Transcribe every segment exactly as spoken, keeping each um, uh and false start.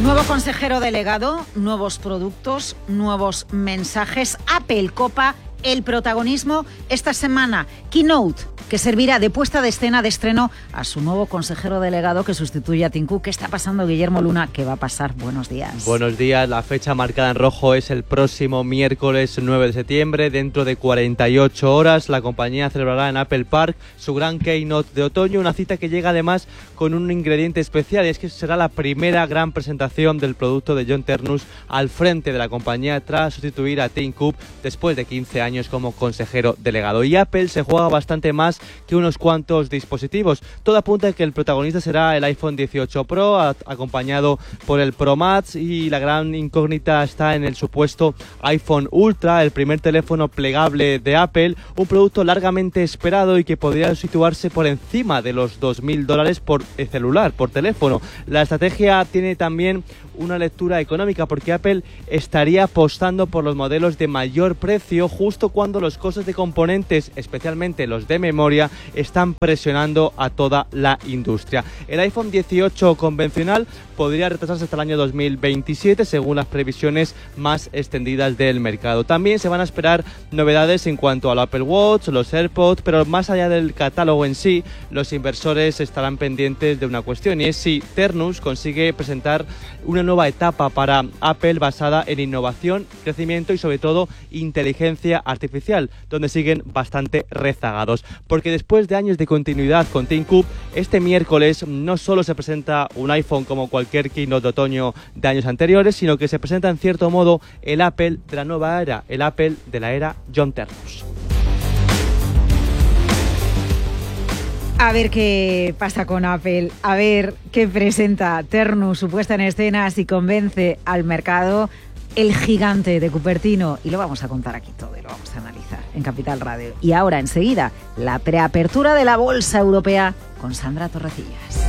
Nuevo consejero delegado, nuevos productos, nuevos mensajes. Apple copa el protagonismo esta semana. Keynote, que servirá de puesta de escena de estreno a su nuevo consejero delegado que sustituye a Tim Cook. ¿Qué está pasando, Guillermo Luna? ¿Qué va a pasar? Buenos días. Buenos días. La fecha marcada en rojo es el próximo miércoles nueve de septiembre. Dentro de cuarenta y ocho horas, la compañía celebrará en Apple Park su gran Keynote de otoño, una cita que llega además con un ingrediente especial, y es que será la primera gran presentación del producto de John Ternus al frente de la compañía tras sustituir a Tim Cook después de quince años como consejero delegado. Y Apple se juega bastante más que unos cuantos dispositivos. Todo apunta a que el protagonista será el iPhone dieciocho Pro, a, acompañado por el Pro Max, y la gran incógnita está en el supuesto iPhone Ultra, el primer teléfono plegable de Apple, un producto largamente esperado y que podría situarse por encima de los dos mil dólares por celular, por teléfono. La estrategia tiene también una lectura económica, porque Apple estaría apostando por los modelos de mayor precio justo cuando los costos de componentes, especialmente los de memoria, están presionando a toda la industria. El iPhone dieciocho convencional podría retrasarse hasta el año dos mil veintisiete, según las previsiones más extendidas del mercado. También se van a esperar novedades en cuanto al Apple Watch, los AirPods, pero más allá del catálogo en sí, los inversores estarán pendientes de una cuestión, y es si Ternus consigue presentar una nueva etapa para Apple basada en innovación, crecimiento y sobre todo inteligencia artificial, donde siguen bastante rezagados. Porque después de años de continuidad con Tim Cook, este miércoles no solo se presenta un iPhone como cualquier keynote de otoño de años anteriores, sino que se presenta en cierto modo el Apple de la nueva era, el Apple de la era John Ternus. A ver qué pasa con Apple, a ver qué presenta Ternus, su puesta en escena, si convence al mercado. El gigante de Cupertino, y lo vamos a contar aquí todo y lo vamos a analizar en Capital Radio. Y ahora, enseguida, la preapertura de la Bolsa Europea con Sandra Torrecillas.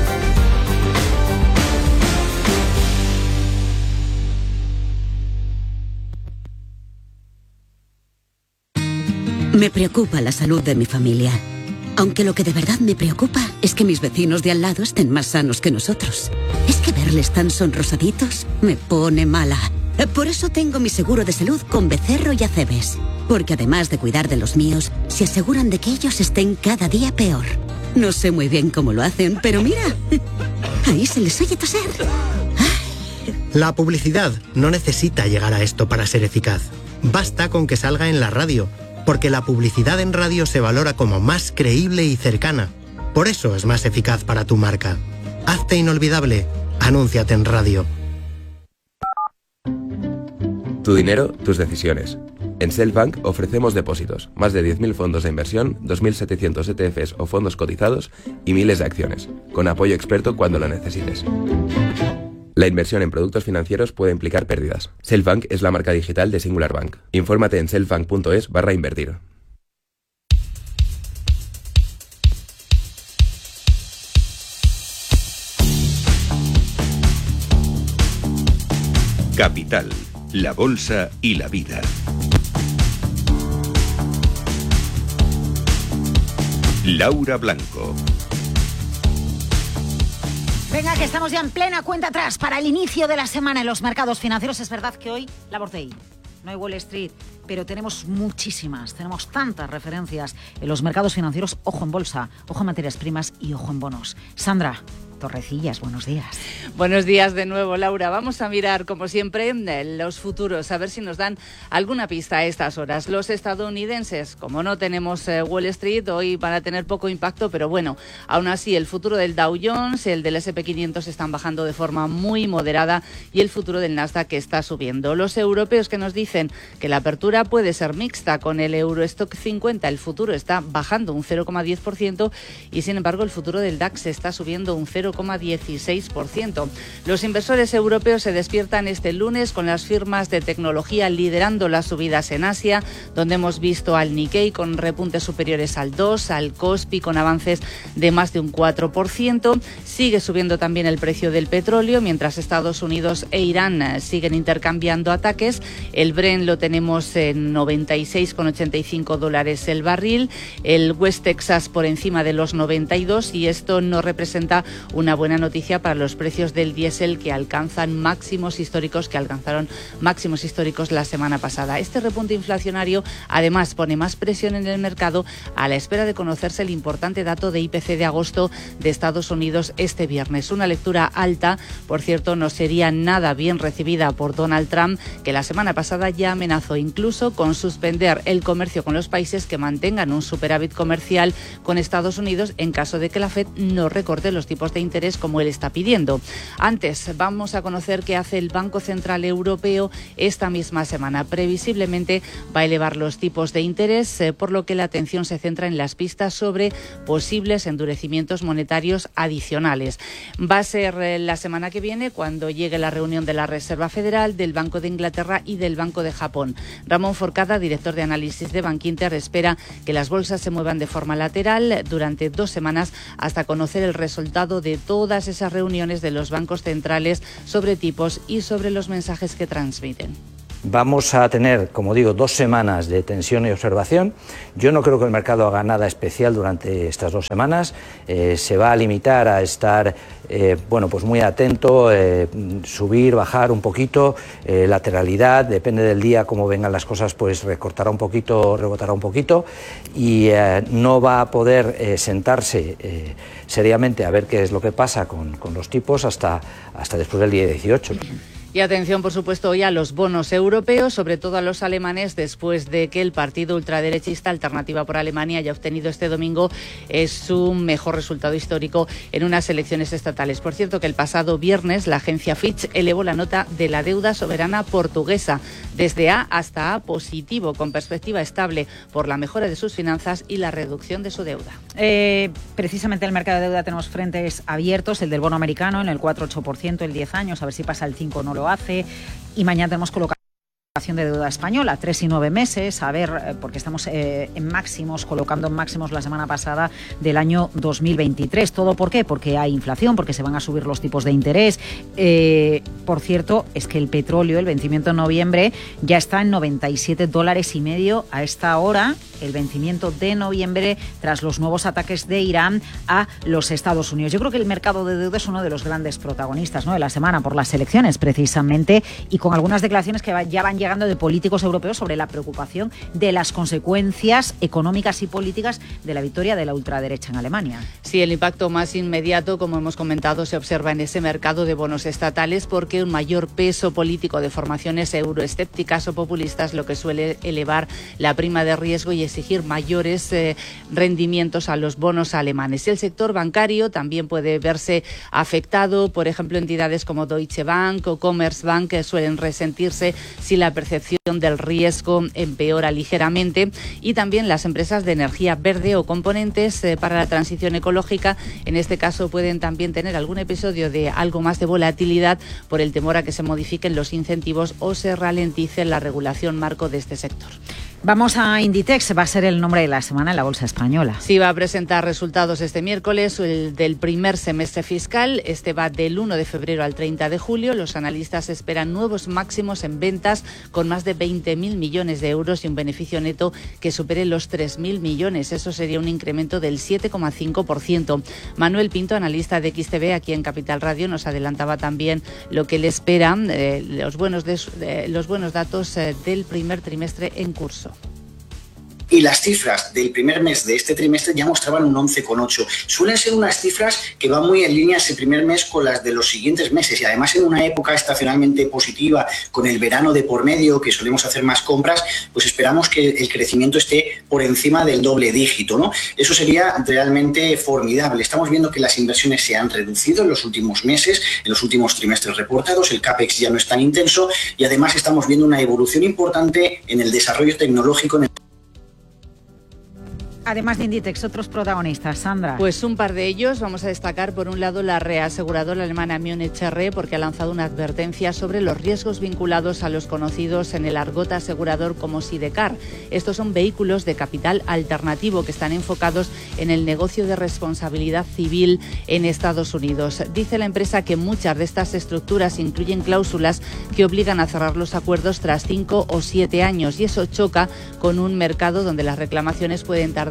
Me preocupa la salud de mi familia. Aunque lo que de verdad me preocupa es que mis vecinos de al lado estén más sanos que nosotros. Es que verles tan sonrosaditos me pone mala. Por eso tengo mi seguro de salud con Becerro y Acebes. Porque además de cuidar de los míos, se aseguran de que ellos estén cada día peor. No sé muy bien cómo lo hacen, pero mira, ahí se les oye toser. La publicidad no necesita llegar a esto para ser eficaz. Basta con que salga en la radio, porque la publicidad en radio se valora como más creíble y cercana. Por eso es más eficaz para tu marca. Hazte inolvidable. Anúnciate en radio. Tu dinero, tus decisiones. En Selfbank ofrecemos depósitos, más de diez mil fondos de inversión, dos mil setecientos E T Fs o fondos cotizados y miles de acciones, con apoyo experto cuando lo necesites. La inversión en productos financieros puede implicar pérdidas. Selfbank es la marca digital de Singular Bank. Infórmate en selfbank.es barra invertir. Capital, la bolsa y la vida. Laura Blanco. Venga, que estamos ya en plena cuenta atrás para el inicio de la semana en los mercados financieros. Es verdad que hoy la Labor Day, no hay Wall Street, pero tenemos muchísimas, tenemos tantas referencias en los mercados financieros. Ojo en bolsa, ojo en materias primas y ojo en bonos. Sandra Torrecillas, buenos días. Buenos días de nuevo, Laura. Vamos a mirar, como siempre, los futuros, a ver si nos dan alguna pista a estas horas. Los estadounidenses, como no tenemos eh, Wall Street, hoy van a tener poco impacto, pero bueno, aún así, el futuro del Dow Jones, el del ese and pe quinientos están bajando de forma muy moderada y el futuro del Nasdaq está subiendo. Los europeos, que nos dicen que la apertura puede ser mixta, con el Eurostock cincuenta, el futuro está bajando un cero coma diez por ciento y, sin embargo, el futuro del DAX está subiendo un cero coma dieciséis por ciento. Los inversores europeos se despiertan este lunes con las firmas de tecnología liderando las subidas en Asia, donde hemos visto al Nikkei con repuntes superiores al dos, al Kospi con avances de más de un cuatro por ciento. Sigue subiendo también el precio del petróleo, mientras Estados Unidos e Irán siguen intercambiando ataques. El Brent lo tenemos en noventa y seis coma ochenta y cinco dólares el barril, el West Texas por encima de los noventa y dos, y esto no representa una buena noticia para los precios del diésel, que alcanzan máximos históricos, que alcanzaron máximos históricos la semana pasada. Este repunte inflacionario además pone más presión en el mercado a la espera de conocerse el importante dato de I P C de agosto de Estados Unidos este viernes. Una lectura alta, por cierto, no sería nada bien recibida por Donald Trump, que la semana pasada ya amenazó incluso con suspender el comercio con los países que mantengan un superávit comercial con Estados Unidos en caso de que la Fed no recorte los tipos de interés como él está pidiendo. Antes, vamos a conocer qué hace el Banco Central Europeo esta misma semana. Previsiblemente va a elevar los tipos de interés, eh, por lo que la atención se centra en las pistas sobre posibles endurecimientos monetarios adicionales. Va a ser eh, la semana que viene cuando llegue la reunión de la Reserva Federal, del Banco de Inglaterra y del Banco de Japón. Ramón Forcada, director de análisis de Bankinter, espera que las bolsas se muevan de forma lateral durante dos semanas hasta conocer el resultado de todas esas reuniones de los bancos centrales sobre tipos y sobre los mensajes que transmiten. Vamos a tener, como digo, dos semanas de tensión y observación. Yo no creo que el mercado haga nada especial durante estas dos semanas. Eh, se va a limitar a estar eh, bueno, pues muy atento, eh, subir, bajar un poquito, eh, lateralidad, depende del día, cómo vengan las cosas, pues recortará un poquito, rebotará un poquito y eh, no va a poder eh, sentarse eh, seriamente a ver qué es lo que pasa con, con los tipos hasta, hasta después del día dieciocho. Y atención, por supuesto, hoy a los bonos europeos, sobre todo a los alemanes, después de que el partido ultraderechista Alternativa por Alemania haya obtenido este domingo eh, su mejor resultado histórico en unas elecciones estatales. Por cierto, que el pasado viernes la agencia Fitch elevó la nota de la deuda soberana portuguesa desde A hasta A positivo, con perspectiva estable por la mejora de sus finanzas y la reducción de su deuda. Eh, precisamente en el mercado de deuda tenemos frentes abiertos, el del bono americano en el cuatro coma ocho por ciento, el diez años, a ver si pasa el cinco o no lo hace, y mañana tenemos colocación de deuda española, tres y nueve meses, a ver, porque estamos eh, en máximos, colocando en máximos la semana pasada del año dos mil veintitrés. ¿Todo por qué? Porque hay inflación, porque se van a subir los tipos de interés. Eh, por cierto, es que el petróleo, el vencimiento en noviembre, ya está en noventa y siete dólares y medio a esta hora, el vencimiento de noviembre, tras los nuevos ataques de Irán a los Estados Unidos. Yo creo que el mercado de deuda es uno de los grandes protagonistas, ¿no?, de la semana, por las elecciones precisamente, y con algunas declaraciones que ya van llegando de políticos europeos sobre la preocupación de las consecuencias económicas y políticas de la victoria de la ultraderecha en Alemania. Sí, el impacto más inmediato, como hemos comentado, se observa en ese mercado de bonos estatales, porque un mayor peso político de formaciones euroescépticas o populistas lo que suele elevar la prima de riesgo y exigir mayores eh, rendimientos a los bonos alemanes. Y el sector bancario también puede verse afectado. Por ejemplo, entidades como Deutsche Bank o Commerzbank que suelen resentirse si la percepción del riesgo empeora ligeramente, y también las empresas de energía verde o componentes eh, para la transición ecológica. En este caso pueden también tener algún episodio de algo más de volatilidad por el temor a que se modifiquen los incentivos o se ralentice la regulación marco de este sector. Vamos a Inditex, va a ser el nombre de la semana en la bolsa española. Sí, va a presentar resultados este miércoles, el del primer semestre fiscal. Este va del uno de febrero al treinta de julio. Los analistas esperan nuevos máximos en ventas con más de veinte mil millones de euros y un beneficio neto que supere los tres mil millones. Eso sería un incremento del siete coma cinco por ciento. Manuel Pinto, analista de X T V aquí en Capital Radio, nos adelantaba también lo que le esperan eh, los, buenos de, eh, los buenos datos eh, del primer trimestre en curso. Y las cifras del primer mes de este trimestre ya mostraban un once coma ocho. Suelen ser unas cifras que van muy en línea ese primer mes con las de los siguientes meses, y además en una época estacionalmente positiva, con el verano de por medio, que solemos hacer más compras, pues esperamos que el crecimiento esté por encima del doble dígito, ¿no? Eso sería realmente formidable. Estamos viendo que las inversiones se han reducido en los últimos meses, en los últimos trimestres reportados, el CAPEX ya no es tan intenso, y además estamos viendo una evolución importante en el desarrollo tecnológico en el Además de Inditex, otros protagonistas, Sandra. Pues un par de ellos. Vamos a destacar, por un lado, la reaseguradora alemana Munich Re, porque ha lanzado una advertencia sobre los riesgos vinculados a los conocidos en el argot asegurador como sidecar. Estos son vehículos de capital alternativo que están enfocados en el negocio de responsabilidad civil en Estados Unidos. Dice la empresa que muchas de estas estructuras incluyen cláusulas que obligan a cerrar los acuerdos tras cinco o siete años, y eso choca con un mercado donde las reclamaciones pueden tardar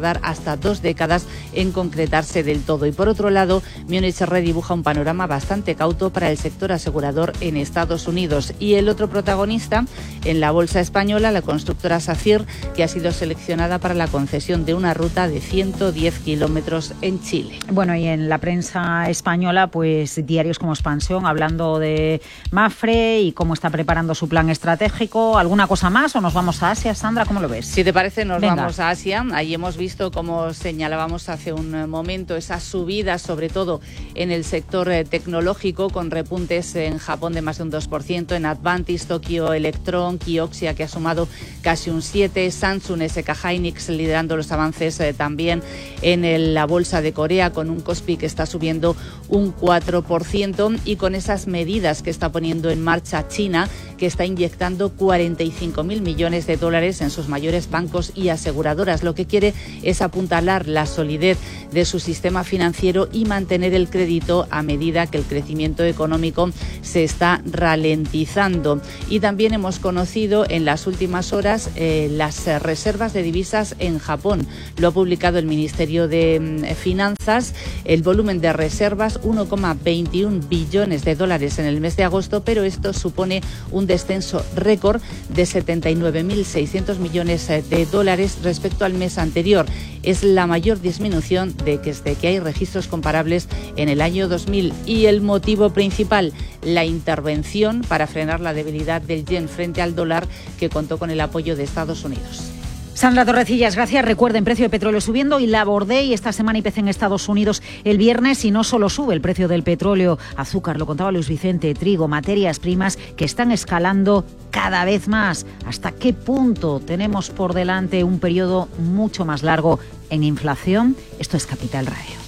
tardar hasta dos décadas en concretarse del todo. Y por otro lado, Munich Re dibuja un panorama bastante cauto para el sector asegurador en Estados Unidos. Y el otro protagonista en la bolsa española, la constructora SACIR, que ha sido seleccionada para la concesión de una ruta de ciento diez kilómetros en Chile. Bueno, y en la prensa española, pues diarios como Expansión hablando de Mapfre y cómo está preparando su plan estratégico. ¿Alguna cosa más o nos vamos a Asia? Sandra, ¿cómo lo ves? Si te parece, nos Venga. vamos a Asia. Ahí hemos visto, como señalábamos hace un momento, esas subidas, sobre todo en el sector eh, tecnológico, con repuntes en Japón de más de un dos por ciento, en Advantis, Tokyo Electron, Kioxia, que ha sumado casi un siete por ciento, Samsung, S K Hynix liderando los avances eh, también en el, la bolsa de Corea, con un Kospi que está subiendo un cuatro por ciento, y con esas medidas que está poniendo en marcha China, que está inyectando cuarenta y cinco mil millones de dólares en sus mayores bancos y aseguradoras. Lo que quiere es apuntalar la solidez de su sistema financiero y mantener el crédito a medida que el crecimiento económico se está ralentizando. Y también hemos conocido en las últimas horas eh, las eh, reservas de divisas en Japón. Lo ha publicado el Ministerio de mm, Finanzas. El volumen de reservas, uno coma veintiuno billones de dólares en el mes de agosto, pero esto supone un descenso récord de setenta y nueve mil seiscientos millones de dólares respecto al mes anterior. Es la mayor disminución de que desde que hay registros comparables en el año dos mil. Y el motivo principal, la intervención para frenar la debilidad del yen frente al dólar, que contó con el apoyo de Estados Unidos. Sandra Torrecillas, gracias. Recuerden, precio de petróleo subiendo y Labor Day esta semana I P C en Estados Unidos el viernes, y no solo sube el precio del petróleo, azúcar, lo contaba Luis Vicente, trigo, materias primas que están escalando cada vez más. ¿Hasta qué punto tenemos por delante un periodo mucho más largo en inflación? Esto es Capital Radio.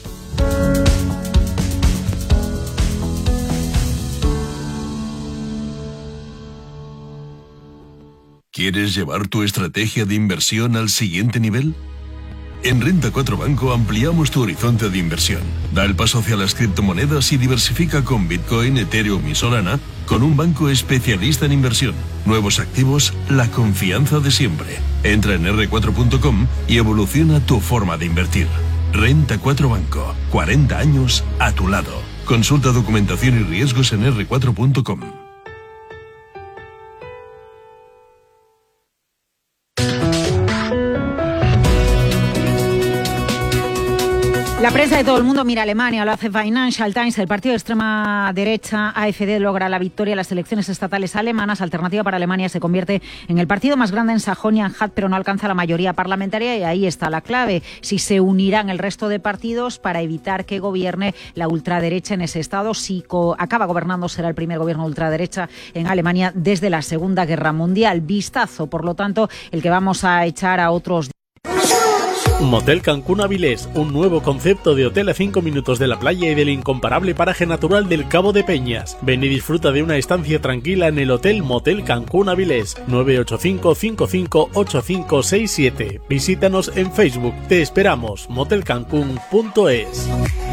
¿Quieres llevar tu estrategia de inversión al siguiente nivel? En Renta cuatro Banco ampliamos tu horizonte de inversión. Da el paso hacia las criptomonedas y diversifica con Bitcoin, Ethereum y Solana con un banco especialista en inversión. Nuevos activos, la confianza de siempre. Entra en erre cuatro punto com y evoluciona tu forma de invertir. Renta cuatro Banco, cuarenta años a tu lado. Consulta documentación y riesgos en erre cuatro punto com. La prensa de todo el mundo mira a Alemania, lo hace Financial Times. El partido de extrema derecha A F D logra la victoria en las elecciones estatales alemanas. Alternativa para Alemania se convierte en el partido más grande en Sajonia-Anhalt, pero no alcanza la mayoría parlamentaria, y ahí está la clave. Si se unirán el resto de partidos para evitar que gobierne la ultraderecha en ese estado. Si co- acaba gobernando, será el primer gobierno de ultraderecha en Alemania desde la Segunda Guerra Mundial. Vistazo, por lo tanto, el que vamos a echar a otros. Motel Cancún Avilés, un nuevo concepto de hotel a cinco minutos de la playa y del incomparable paraje natural del Cabo de Peñas. Ven y disfruta de una estancia tranquila en el Hotel Motel Cancún Avilés. nueve ocho cinco, cinco cinco ocho cinco seis siete. Visítanos en Facebook. Te esperamos. motel cancún punto es.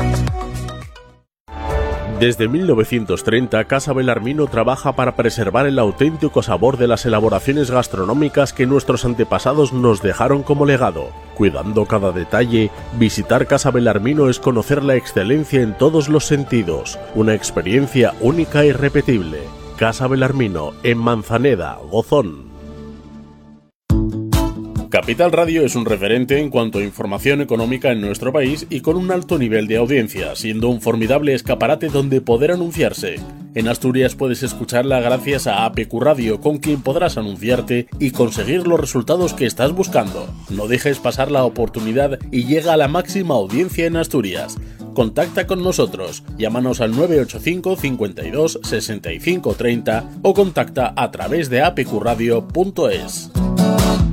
Desde mil novecientos treinta, Casa Belarmino trabaja para preservar el auténtico sabor de las elaboraciones gastronómicas que nuestros antepasados nos dejaron como legado. Cuidando cada detalle, visitar Casa Belarmino es conocer la excelencia en todos los sentidos. Una experiencia única e irrepetible. Casa Belarmino, en Manzaneda, Gozón. Capital Radio es un referente en cuanto a información económica en nuestro país y con un alto nivel de audiencia, siendo un formidable escaparate donde poder anunciarse. En Asturias puedes escucharla gracias a A P Q Radio, con quien podrás anunciarte y conseguir los resultados que estás buscando. No dejes pasar la oportunidad y llega a la máxima audiencia en Asturias. Contacta con nosotros, llámanos al nueve ocho cinco, cincuenta y dos, sesenta y cinco treinta o contacta a través de a p q radio punto es.